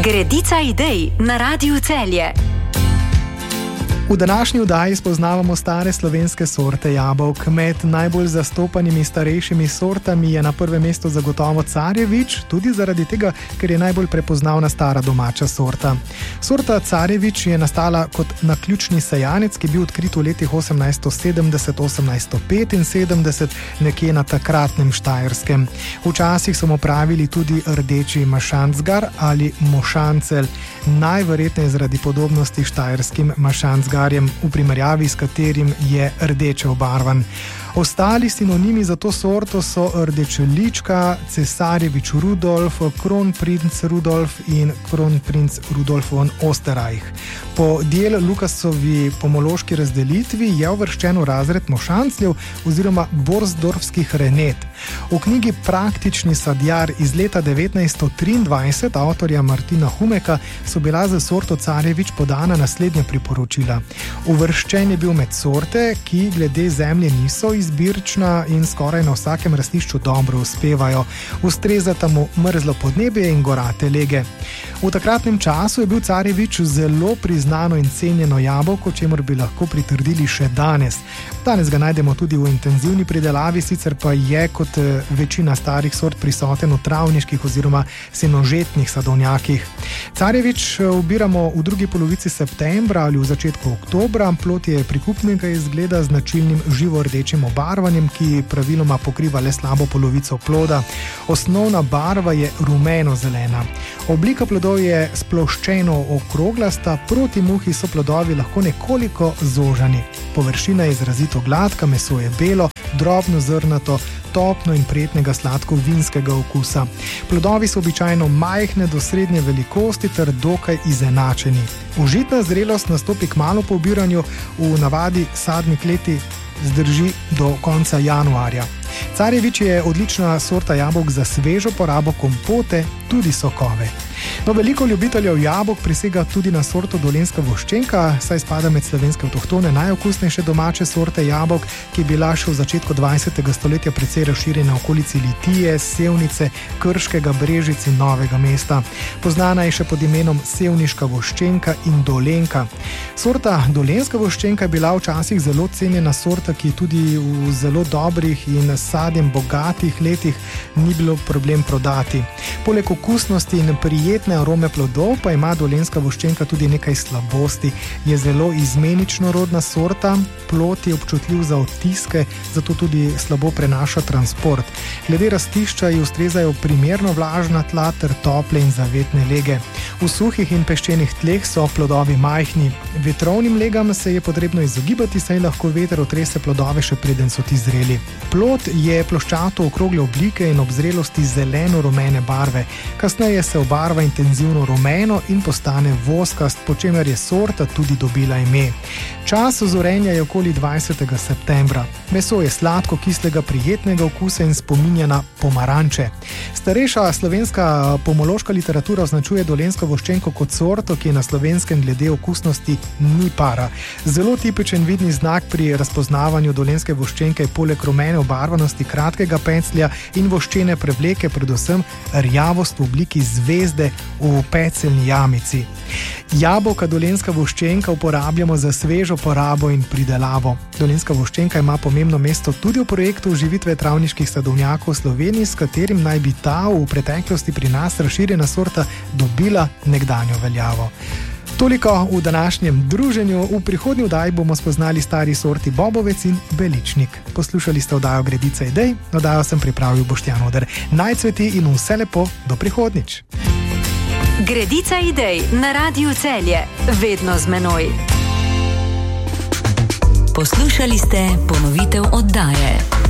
Gredica idej na Radiu Celje. V današnji oddaji spoznavamo stare slovenske sorte jabolk. Med najbolj zastopanimi starejšimi sortami je na prvem mestu zagotovo Carjevič, tudi zaradi tega, ker je najbolj prepoznavna stara domača sorta. Sorta Carjevič je nastala kot naključni sejanec, ki je bil odkrit v letih 1870-1875, nekje na takratnem Štajerskem. Včasih so mu pravili tudi rdeči mašancgar ali mošancel, najverjetneje zaradi podobnosti štajerskim mašancgar, v primerjavi s katerim je rdeče obarvan. Ostali sinonimi za to sorto so rdečelička, Cesarjevič Rudolf, Kronprinc Rudolf in Kronprinc Rudolf von Österreich. Po del Lukasovi pomološki razdelitvi je uvrščen v razred mošancljev oziroma borsdorfskih renet. V knjigi Praktični sadjar iz leta 1923 avtorja Martina Humeka so bila za sorto Carjevič podana naslednja priporočila. Uvrščen je bil med sorte, ki glede zemlje niso izbirčna in skoraj na vsakem rastišču dobro uspevajo. Ustrezata mu mrzlo podnebje in gorate lege. V takratnem času je bil Carjevič zelo priznano in cenjeno jabolko, čemur bi lahko pritrdili še danes. Danes ga najdemo tudi v intenzivni pridelavi, sicer pa je kot večina starih sort prisoten v travniških oziroma senožetnih sadovnjakih. Carjevič ubiramo v drugi polovici septembra ali v začetku oktobra. Plod je prikupnega izgleda z značilnim živo-rdečim obarvanjem, ki praviloma pokriva le slabo polovico ploda. Osnovna barva je rumeno-zelena. Oblika plodov je sploščeno okroglasta, proti muhi so plodovi lahko nekoliko zožani. Površina je izrazito gladka, meso je belo, drobno zrnato, topno in prijetnega sladko-vinskega okusa. Plodovi so običajno majhne do srednje velikosti ter dokaj izenačeni. Užitna zrelost nastopi kmalu po obiranju, v navadi sadni kleti zdrži do konca januarja. Carjevič je odlična sorta jabolk za svežo porabo, kompote, tudi sokove. No, veliko ljubiteljev jabolk prisega tudi na sorto dolenjska voščenka, saj spada med slovenske avtohtone najokusnejše domače sorte jabolk, ki je bila še v začetku 20. stoletja precej razširjena v okolici Litije, Sevnice, Krškega, Brežic in Novega mesta. Poznana je še pod imenom sevniška voščenka in dolenjka. Sorta dolenjska voščenka je bila včasih zelo cenjena sorta, ki tudi v zelo dobrih in sadjem bogatih letih ni bilo problem prodati. Poleg okusnosti in prijetne arome plodov pa ima dolenjska voščenka tudi nekaj slabosti. Je zelo izmenično rodna sorta, plod je občutljiv za odtiske, zato tudi slabo prenaša transport. Glede rastišča ji ustrezajo primerno vlažna tla ter tople in zavetne lege. V suhih in peščenih tleh so plodovi majhni. Vetrovnim legam se je potrebno izogibati, saj lahko veter otrese plodove še preden so ti zreli. Plod je ploščato okrogle oblike in ob zrelosti zeleno-rumene barve. Kasneje se obarva intenzivno rumeno in postane voskast, po čemer je sorta tudi dobila ime. Čas zorenja je okoli 20. septembra. Meso je sladko, kislega, prijetnega okusa in spominja na pomaranče. Starejša slovenska pomološka literatura označuje dolenjsko voščenko kot sorto, ki je na Slovenskem glede okusnosti ni para. Zelo tipičen vidni znak pri razpoznavanju dolenjske voščenke je poleg rumene obarvanosti kratkega peclja in voščene prevleke predvsem rjavost v obliki zvezde v pecelni jamici. Jabolka dolenjska voščenka uporabljamo za svežo porabo in pridelavo. Dolenjska voščenka ima pomembno mesto tudi v projektu oživitve travniških sadovnjakov v Sloveniji, s katerim naj bi ta v preteklosti pri nas razširjena sorta dobila nekdanjo veljavo. Toliko v današnjem druženju. V prihodnji oddaji bomo spoznali stari sorti bobovec in beličnik. Poslušali ste oddajo Gredica idej, oddajo sem pripravil Boštjan Oder. Naj cveti in vse lepo, do prihodnjič. Gredica idej na Radiu Celje, vedno z menoj. Poslušali ste ponovitev oddaje.